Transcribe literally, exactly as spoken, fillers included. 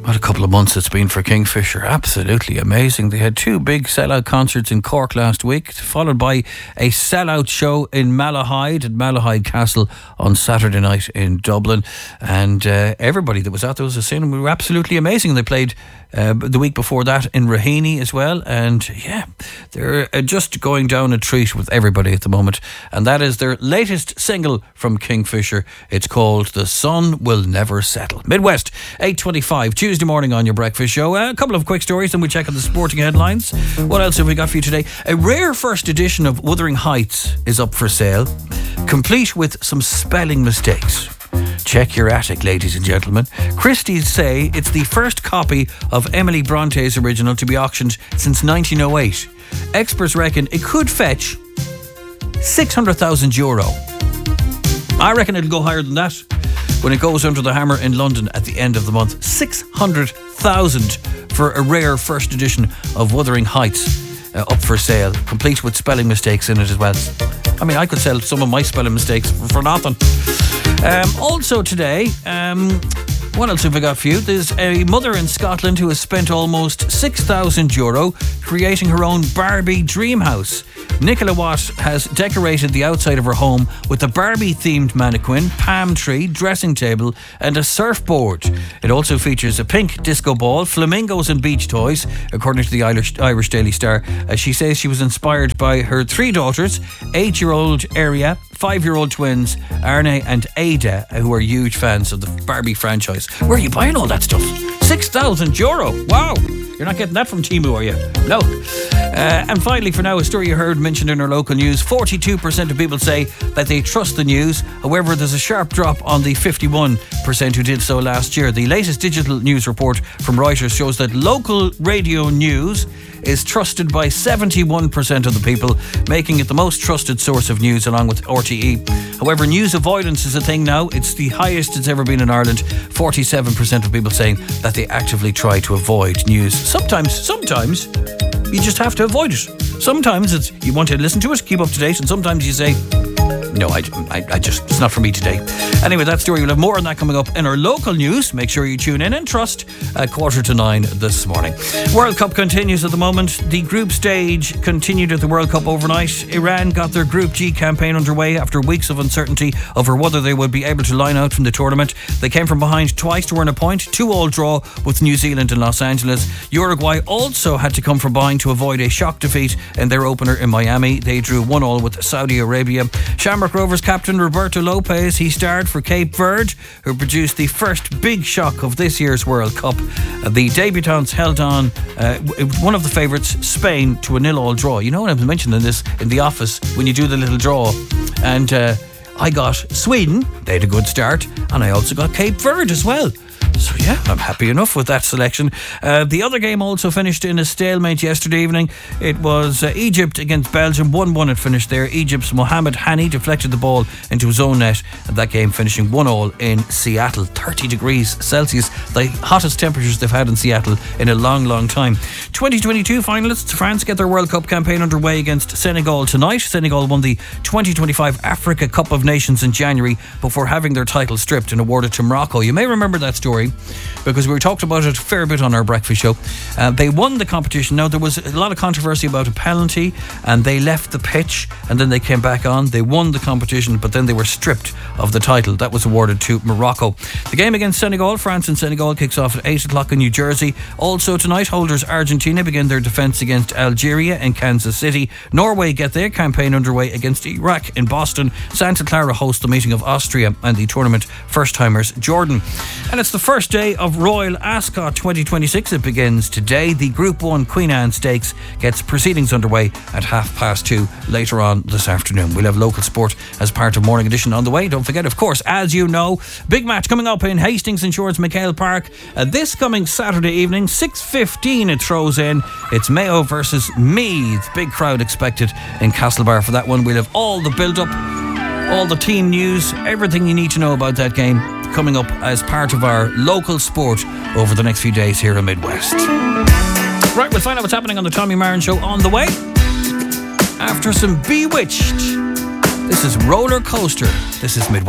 What a couple of months it's been for Kingfisher. Absolutely amazing. They had two big sellout concerts in Cork last week, followed by a sellout show in Malahide at Malahide Castle on Saturday night in Dublin. And uh, everybody that was out there was saying we were absolutely amazing. They played uh, the week before that in Raheny as well. And yeah, they're uh, just going down a treat with everybody at the moment. And that is their latest single from Kingfisher. It's called The Sun Will Never Settle. Midwest, eight twenty-five, Tuesday morning on your breakfast show. Uh, a couple of quick stories, then we check out the sporting headlines. What else have we got for you today? A rare first edition of Wuthering Heights is up for sale, complete with some spelling mistakes. Check your attic, ladies and gentlemen. Christie's say it's the first copy of Emily Bronte's original to be auctioned since nineteen oh eight. Experts reckon it could fetch six hundred thousand euro. I reckon it'll go higher than that when it goes under the hammer in London at the end of the month. six hundred thousand for a rare first edition of Wuthering Heights uh, up for sale, complete with spelling mistakes in it as well. I mean, I could sell some of my spelling mistakes for, for nothing. Um, also today, um, what else have we got for you? There's a mother in Scotland who has spent almost six thousand euro creating her own Barbie dream house. Nicola Watt has decorated the outside of her home with a Barbie-themed mannequin, palm tree, dressing table and a surfboard. It also features a pink disco ball, flamingos and beach toys, according to the Irish, Irish Daily Star. Uh, she says she was inspired by her three daughters, eight-year-old Aria, five-year-old twins, Arne and Ada, who are huge fans of the Barbie franchise. Where are you buying all that stuff? six thousand euro. Wow. You're not getting that from Temu, are you? No. Uh, and finally, for now, a story you heard mentioned in our local news. forty-two percent of people say that they trust the news. However, there's a sharp drop on the fifty-one percent who did so last year. The latest digital news report from Reuters shows that local radio news is trusted by seventy-one percent of the people, making it the most trusted source of news along with R T E. However, news avoidance is a thing now. It's the highest it's ever been in Ireland. forty-seven percent of people saying that they actively try to avoid news. Sometimes, sometimes you just have to avoid it. Sometimes it's you want to listen to it, keep up to date, and sometimes you say, no, I, I, I just, it's not for me today. Anyway, that story, we'll have more on that coming up in our local news. Make sure you tune in and trust at quarter to nine this morning. World Cup continues at the moment. The group stage continued at the World Cup overnight. Iran got their Group G campaign underway after weeks of uncertainty over whether they would be able to line out from the tournament. They came from behind twice to earn a point, two-all draw with New Zealand and Los Angeles. Uruguay also had to come from behind to avoid a shock defeat in their opener in Miami. They drew one-all with Saudi Arabia. Shamrock Rovers captain Roberto Lopez, he starred for Cape Verde, who produced the first big shock of this year's World Cup. Uh, the debutants held on uh, one of the favourites, Spain, to a nil-all draw. You know what I was mentioning this in the office when you do the little draw, and uh, I got Sweden, they had a good start, and I also got Cape Verde as well. So yeah, I'm happy enough with that selection. Uh, the other game also finished in a stalemate yesterday evening. It was uh, Egypt against Belgium. one one it finished there. Egypt's Mohamed Hani deflected the ball into his own net, and that game finishing one-all in Seattle. thirty degrees Celsius, the hottest temperatures they've had in Seattle in a long, long time. twenty twenty-two finalists, France get their World Cup campaign underway against Senegal tonight. Senegal won the twenty twenty-five Africa Cup of Nations in January before having their title stripped and awarded to Morocco. You may remember that story, because we talked about it a fair bit on our breakfast show. Uh, they won the competition. Now, there was a lot of controversy about a penalty, and they left the pitch and then they came back on. They won the competition, but then they were stripped of the title. That was awarded to Morocco. The game against Senegal, France and Senegal, kicks off at eight o'clock in New Jersey. Also tonight, holders Argentina begin their defence against Algeria in Kansas City. Norway get their campaign underway against Iraq in Boston. Santa Clara hosts the meeting of Austria and the tournament first-timers Jordan. And it's the first day of Royal Ascot twenty twenty-six. It begins today. The Group one Queen Anne Stakes gets proceedings underway at half past two later on this afternoon. We'll have local sport as part of Morning Edition on the way. Don't forget, of course, as you know, big match coming up in Hastings Insurance McHale Park uh, this coming Saturday evening, six fifteen it throws in. It's Mayo versus Meath. Big crowd expected in Castlebar for that one. We'll have all the build-up, all the team news, everything you need to know about that game coming up as part of our local sport over the next few days here in Midwest. Right, we'll find out what's happening on the Tommy Marin Show on the way after some Bewitched. This is Roller Coaster. This is Midwest.